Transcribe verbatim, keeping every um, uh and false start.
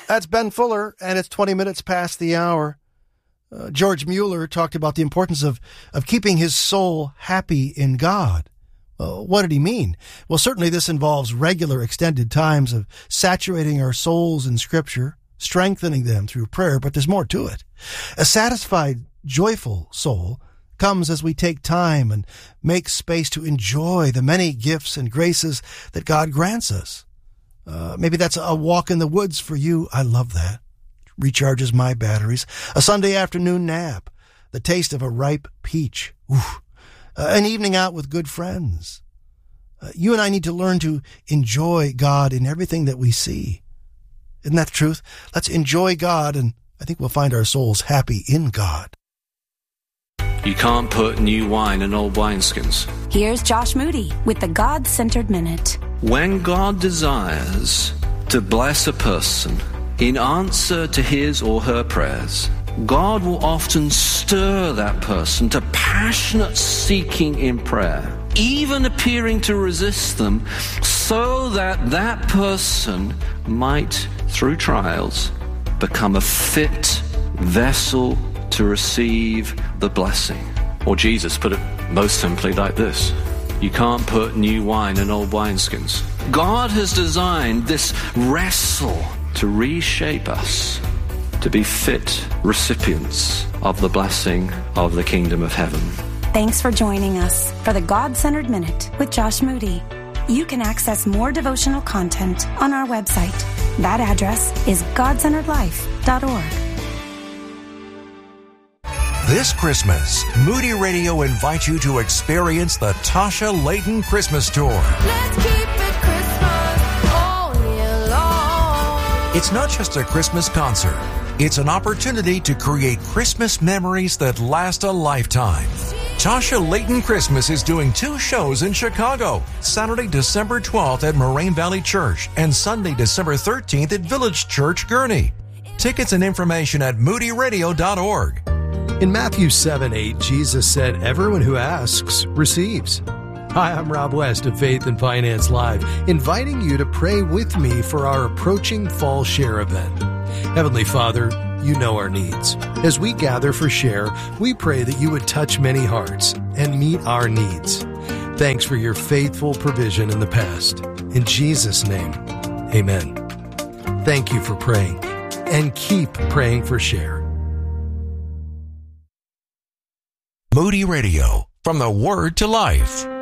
That's Ben Fuller, and it's twenty minutes past the hour. Uh, George Mueller talked about the importance of, of keeping his soul happy in God. Well, what did he mean? Well, certainly this involves regular extended times of saturating our souls in Scripture, strengthening them through prayer, but there's more to it. A satisfied, joyful soul comes as we take time and make space to enjoy the many gifts and graces that God grants us. Uh, maybe that's a walk in the woods for you. I love that. Recharges my batteries. A Sunday afternoon nap. The taste of a ripe peach. Oof. Uh, an evening out with good friends. Uh, you and I need to learn to enjoy God in everything that we see. Isn't that the truth? Let's enjoy God, and I think we'll find our souls happy in God. You can't put new wine in old wineskins. Here's Josh Moody with the God-Centered Minute. When God desires to bless a person in answer to his or her prayers, God will often stir that person to passionate seeking in prayer, even appearing to resist them, so that that person might, through trials, become a fit vessel to receive the blessing. Or Jesus put it most simply like this: you can't put new wine in old wineskins. God has designed this wrestle to reshape us to be fit recipients of the blessing of the kingdom of heaven. Thanks for joining us for the God-Centered Minute with Josh Moody. You can access more devotional content on our website. That address is god centered life dot org. This Christmas, Moody Radio invites you to experience the Tasha Layton Christmas Tour. Let's keep it Christmas all year long. It's not just a Christmas concert. It's an opportunity to create Christmas memories that last a lifetime. Tasha Layton Christmas is doing two shows in Chicago, Saturday, December twelfth at Moraine Valley Church and Sunday, December thirteenth at Village Church, Gurnee. Tickets and information at moody radio dot org. In Matthew seven eight, Jesus said, "Everyone who asks receives." Hi, I'm Rob West of Faith and Finance Live, inviting you to pray with me for our approaching Fall Share event. Heavenly Father, you know our needs. As we gather for Share, we pray that you would touch many hearts and meet our needs. Thanks for your faithful provision in the past. In Jesus' name, amen. Thank you for praying, and keep praying for Share. Moody Radio, from the Word to Life.